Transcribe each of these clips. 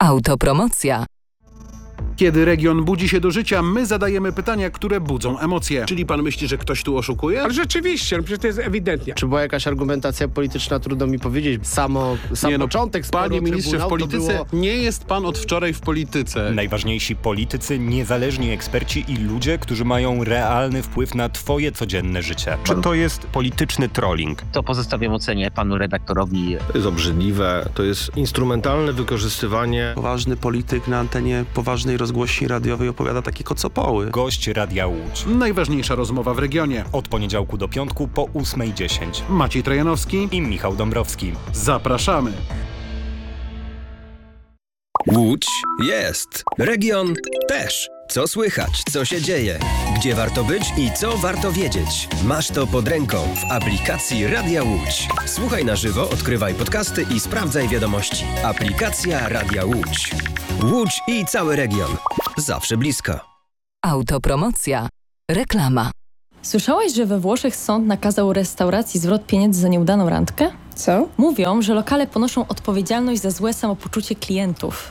Autopromocja. Kiedy region budzi się do życia, my zadajemy pytania, które budzą emocje. Czyli pan myśli, że ktoś tu oszukuje? Ale rzeczywiście, przecież to jest ewidentnie. Czy była jakaś argumentacja polityczna, trudno mi powiedzieć. Sam początek sporu Panie ministrze, w polityce nie jest pan od wczoraj w polityce. Najważniejsi politycy, niezależni eksperci i ludzie, którzy mają realny wpływ na twoje codzienne życie. Czy to jest polityczny trolling? To pozostawiam ocenie panu redaktorowi. To jest obrzydliwe, to jest instrumentalne wykorzystywanie. Poważny polityk na antenie poważnej rozgłośni radiowej opowiada takie kocopoły. Gość Radia Łódź. Najważniejsza rozmowa w regionie. Od poniedziałku do piątku po 8:10. Maciej Trojanowski I Michał Dąbrowski. Zapraszamy. Łódź jest. Region też. Co słychać, co się dzieje, gdzie warto być i co warto wiedzieć. Masz to pod ręką w aplikacji Radia Łódź. Słuchaj na żywo, odkrywaj podcasty i sprawdzaj wiadomości. Aplikacja Radia Łódź. Łódź i cały region. Zawsze blisko. Autopromocja. Reklama. Słyszałaś, że we Włoszech sąd nakazał restauracji zwrot pieniędzy za nieudaną randkę? Co? Mówią, że lokale ponoszą odpowiedzialność za złe samopoczucie klientów.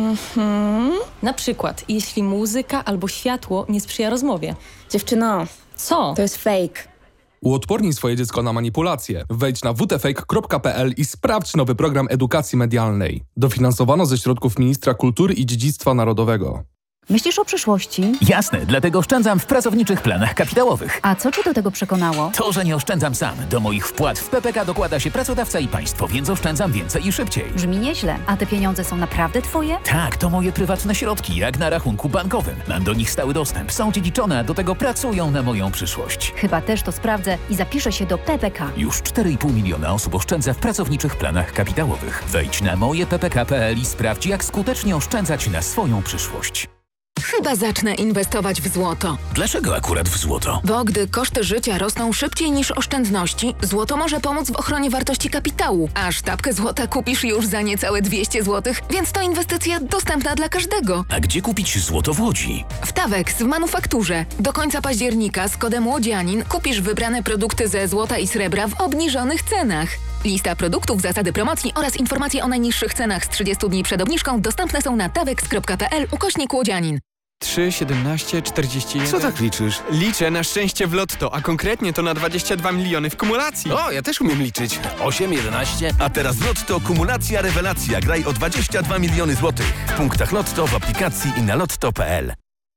Na przykład, jeśli muzyka albo światło nie sprzyja rozmowie. Dziewczyno, Co? to jest fake. Uodpornij swoje dziecko na manipulacje. Wejdź na wtfake.pl i sprawdź nowy program edukacji medialnej. Dofinansowano ze środków Ministra Kultury i Dziedzictwa Narodowego. Myślisz o przyszłości? Jasne, dlatego oszczędzam w pracowniczych planach kapitałowych. A co cię do tego przekonało? To, że nie oszczędzam sam. Do moich wpłat w PPK dokłada się pracodawca i państwo, więc oszczędzam więcej i szybciej. Brzmi nieźle. A te pieniądze są naprawdę twoje? Tak, to moje prywatne środki, jak na rachunku bankowym. Mam do nich stały dostęp, są dziedziczone, a do tego pracują na moją przyszłość. Chyba też to sprawdzę i zapiszę się do PPK. Już 4,5 miliona osób oszczędza w pracowniczych planach kapitałowych. Wejdź na mojeppk.pl i sprawdź, jak skutecznie oszczędzać na swoją przyszłość. Chyba zacznę inwestować w złoto. Dlaczego akurat w złoto? Bo gdy koszty życia rosną szybciej niż oszczędności, złoto może pomóc w ochronie wartości kapitału. A sztabkę złota kupisz już za niecałe 200 zł, więc to inwestycja dostępna dla każdego. A gdzie kupić złoto w Łodzi? W Tawex w manufakturze. Do końca października z kodem Łodzianin kupisz wybrane produkty ze złota i srebra w obniżonych cenach. Lista produktów, zasady promocji oraz informacje o najniższych cenach z 30 dni przed obniżką dostępne są na tawex.pl/Łodzianin. 3, 17, 41... Co tak liczysz? Liczę na szczęście w lotto, a konkretnie to na 22 miliony w kumulacji. O, ja też umiem liczyć. 8, 11... A teraz w Lotto kumulacja rewelacja. Graj o 22 miliony złotych. W punktach Lotto, w aplikacji i na lotto.pl.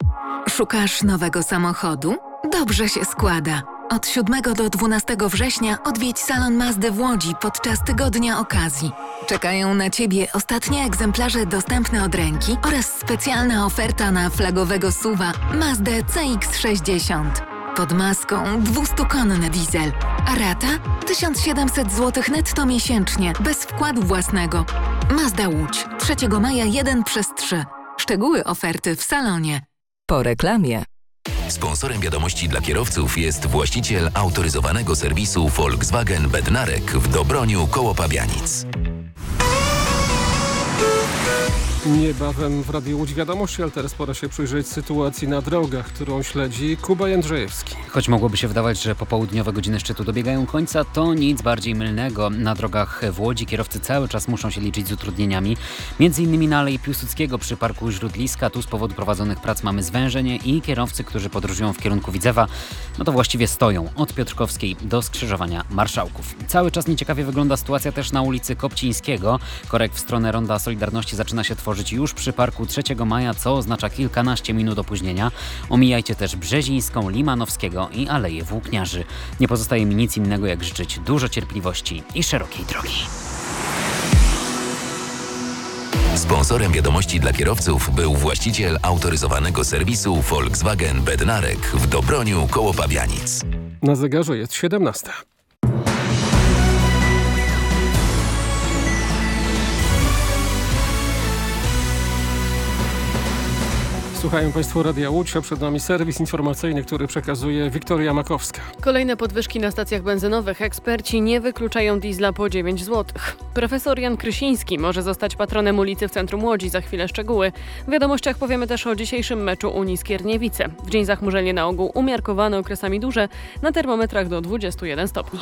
Szukasz nowego samochodu? Dobrze się składa. Od 7 do 12 września odwiedź salon Mazdy w Łodzi podczas tygodnia okazji. Czekają na Ciebie ostatnie egzemplarze dostępne od ręki oraz specjalna oferta na flagowego SUV-a Mazdę CX-60. Pod maską 200-konny diesel, a rata 1700 zł netto miesięcznie, bez wkładu własnego. Mazda Łódź, 3 maja 1/3. Szczegóły oferty w salonie. Po reklamie. Sponsorem wiadomości dla kierowców jest właściciel autoryzowanego serwisu Volkswagen Bednarek w Dobroniu koło Pabianic. Niebawem w Radiu Łódź Wiadomości, ale teraz pora się przyjrzeć sytuacji na drogach, którą śledzi Kuba Jędrzejewski. Choć mogłoby się wydawać, że popołudniowe godziny szczytu dobiegają końca, to nic bardziej mylnego. Na drogach w Łodzi kierowcy cały czas muszą się liczyć z utrudnieniami. Między innymi na Alei Piłsudskiego przy Parku Źródliska. Tu z powodu prowadzonych prac mamy zwężenie i kierowcy, którzy podróżują w kierunku Widzewa, no to właściwie stoją od Piotrkowskiej do skrzyżowania Marszałków. Cały czas nieciekawie wygląda sytuacja też na ulicy Kopcińskiego. Korek w stronę Ronda Solidarności zaczyna się tworzyć już przy Parku 3 Maja, co oznacza kilkanaście minut opóźnienia. Omijajcie też Brzezińską, Limanowskiego i Aleję Włókniarzy. Nie pozostaje mi nic innego, jak życzyć dużo cierpliwości i szerokiej drogi. Sponsorem wiadomości dla kierowców był właściciel autoryzowanego serwisu Volkswagen Bednarek w Dobroniu koło Pabianic. Na zegarze jest 17. Słuchają Państwo Radia Łódź, a przed nami serwis informacyjny, który przekazuje Wiktoria Makowska. Kolejne podwyżki na stacjach benzynowych. Eksperci nie wykluczają diesla po 9 zł. Profesor Jan Krysiński może zostać patronem ulicy w centrum Łodzi. Za chwilę szczegóły. W wiadomościach powiemy też o dzisiejszym meczu Unii Skierniewice. W dzień zachmurzenie na ogół umiarkowane, okresami duże, na termometrach do 21 stopni.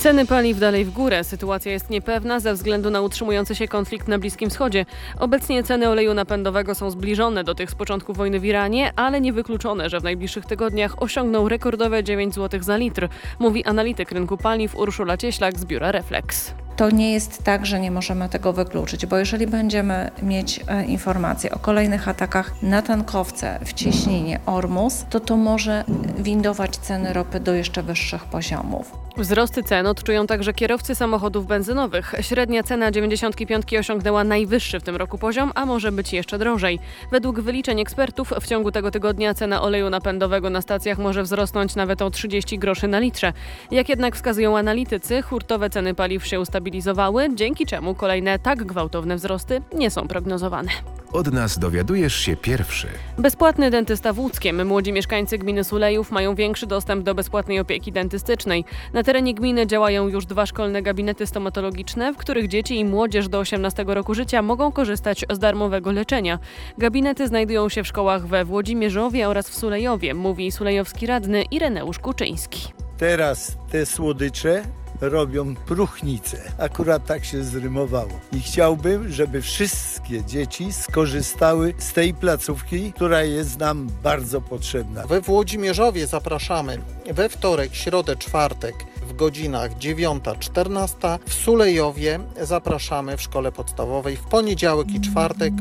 Ceny paliw dalej w górę. Sytuacja jest niepewna ze względu na utrzymujący się konflikt na Bliskim Wschodzie. Obecnie ceny oleju napędowego są zbliżone do tych z początku wojny w Iranie, ale niewykluczone, że w najbliższych tygodniach osiągną rekordowe 9 zł za litr, mówi analityk rynku paliw Urszula Cieślak z biura Reflex. To nie jest tak, że nie możemy tego wykluczyć, bo jeżeli będziemy mieć informacje o kolejnych atakach na tankowce w cieśninie Ormus, to może windować ceny ropy do jeszcze wyższych poziomów. Wzrosty cen odczują także kierowcy samochodów benzynowych. Średnia cena 95 osiągnęła najwyższy w tym roku poziom, a może być jeszcze drożej. Według wyliczeń ekspertów w ciągu tego tygodnia cena oleju napędowego na stacjach może wzrosnąć nawet o 30 groszy na litrze. Jak jednak wskazują analitycy, hurtowe ceny paliw się ustabilizowały, dzięki czemu kolejne tak gwałtowne wzrosty nie są prognozowane. Od nas dowiadujesz się pierwszy. Bezpłatny dentysta w Łódzkiem. Młodzi mieszkańcy gminy Sulejów mają większy dostęp do bezpłatnej opieki dentystycznej. Na terenie gminy działają już 2 szkolne gabinety stomatologiczne, w których dzieci i młodzież do 18 roku życia mogą korzystać z darmowego leczenia. Gabinety znajdują się w szkołach we Włodzimierzowie oraz w Sulejowie, mówi sulejowski radny Ireneusz Kuczyński. Teraz te słodycze robią próchnicę. Akurat tak się zrymowało. I chciałbym, żeby wszystkie dzieci skorzystały z tej placówki, która jest nam bardzo potrzebna. We Włodzimierzowie zapraszamy we wtorek, środę, czwartek w godzinach 9-14. W Sulejowie zapraszamy w szkole podstawowej w poniedziałek i czwartek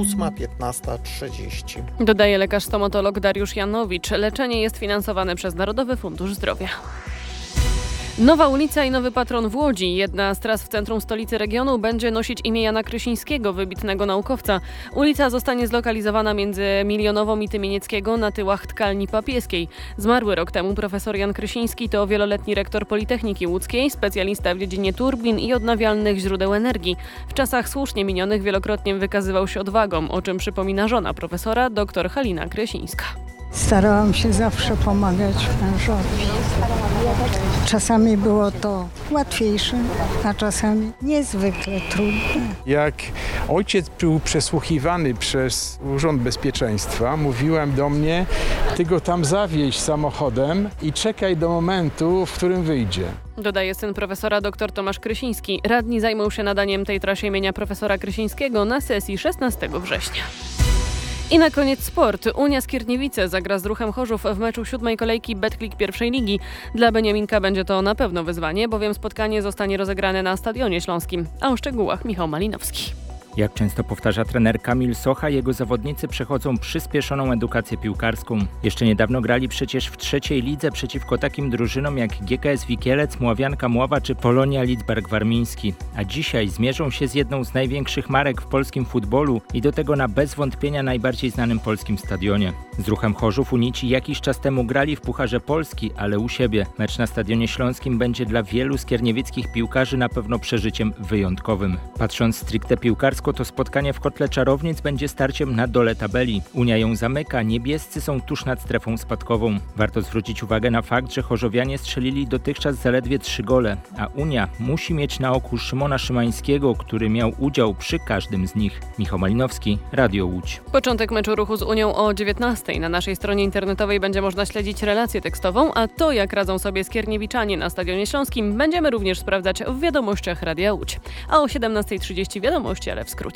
8-15:30. Dodaje lekarz stomatolog Dariusz Janowicz. Leczenie jest finansowane przez Narodowy Fundusz Zdrowia. Nowa ulica i nowy patron w Łodzi. Jedna z tras w centrum stolicy regionu będzie nosić imię Jana Krysińskiego, wybitnego naukowca. Ulica zostanie zlokalizowana między Milionową i Tymienieckiego na tyłach tkalni papieskiej. Zmarły rok temu profesor Jan Krysiński to wieloletni rektor Politechniki Łódzkiej, specjalista w dziedzinie turbin i odnawialnych źródeł energii. W czasach słusznie minionych wielokrotnie wykazywał się odwagą, o czym przypomina żona profesora, dr Halina Krysińska. Starałam się zawsze pomagać mężowi. Czasami było to łatwiejsze, a czasami niezwykle trudne. Jak ojciec był przesłuchiwany przez Urząd Bezpieczeństwa, mówiłem do mnie: ty go tam zawieź samochodem i czekaj do momentu, w którym wyjdzie. Dodaje syn profesora dr Tomasz Krysiński. Radni zajmą się nadaniem tej trasie imienia profesora Krysińskiego na sesji 16 września. I na koniec sport. Unia Skierniewice zagra z Ruchem Chorzów w meczu 7. kolejki Betclic pierwszej ligi. Dla Beniaminka będzie to na pewno wyzwanie, bowiem spotkanie zostanie rozegrane na Stadionie Śląskim. A o szczegółach Michał Malinowski. Jak często powtarza trener Kamil Socha, jego zawodnicy przechodzą przyspieszoną edukację piłkarską. Jeszcze niedawno grali przecież w 3. lidze przeciwko takim drużynom jak GKS Wikielec, Mławianka Mława czy Polonia Lidzbark Warmiński. A dzisiaj zmierzą się z jedną z największych marek w polskim futbolu i do tego na bez wątpienia najbardziej znanym polskim stadionie. Z Ruchem Chorzów unici jakiś czas temu grali w Pucharze Polski, ale u siebie. Mecz na Stadionie Śląskim będzie dla wielu skierniewieckich piłkarzy na pewno przeżyciem wyjątkowym. Patrząc stricte piłkarsko, to spotkanie w kotle czarownic będzie starciem na dole tabeli. Unia ją zamyka, niebiescy są tuż nad strefą spadkową. Warto zwrócić uwagę na fakt, że chorzowianie strzelili dotychczas zaledwie 3 gole, a Unia musi mieć na oku Szymona Szymańskiego, który miał udział przy każdym z nich. Michał Malinowski, Radio Łódź. Początek meczu Ruchu z Unią o 19:00. Na naszej stronie internetowej będzie można śledzić relację tekstową, a to, jak radzą sobie skierniewiczanie na Stadionie Śląskim, będziemy również sprawdzać w wiadomościach Radia Łódź. A o 17:30 wiadomości, ale w skrócie.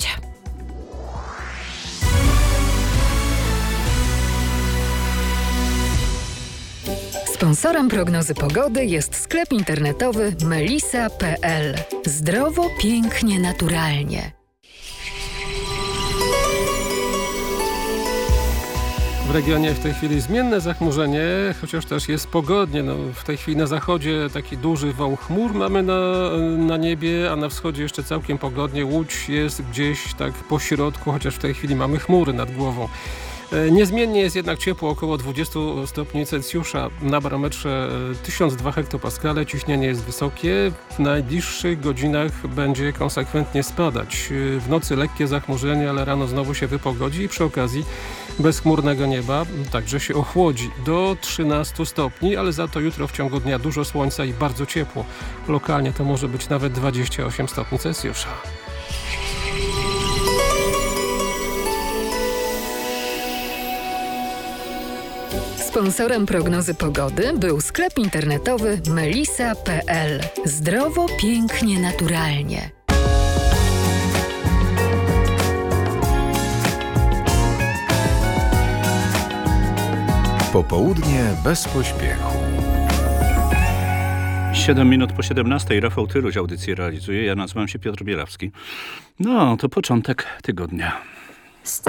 Sponsorem prognozy pogody jest sklep internetowy melisa.pl. Zdrowo, pięknie, naturalnie. W regionie w tej chwili zmienne zachmurzenie, chociaż też jest pogodnie. W tej chwili na zachodzie taki duży wał chmur mamy na niebie, a na wschodzie jeszcze całkiem pogodnie. Łódź jest gdzieś tak po środku, chociaż w tej chwili mamy chmury nad głową. Niezmiennie jest jednak ciepło, około 20 stopni Celsjusza. Na barometrze 1002 hektopaskale, ciśnienie jest wysokie. W najbliższych godzinach będzie konsekwentnie spadać. W nocy lekkie zachmurzenie, ale rano znowu się wypogodzi i przy okazji bezchmurnego nieba także się ochłodzi do 13 stopni, ale za to jutro w ciągu dnia dużo słońca i bardzo ciepło. Lokalnie to może być nawet 28 stopni Celsjusza. Sponsorem prognozy pogody był sklep internetowy melisa.pl. Zdrowo, pięknie, naturalnie. Popołudnie bez pośpiechu. 7 minut po 17. Rafał Tyruś audycję realizuje. Ja nazywam się Piotr Bielawski. No, to początek tygodnia.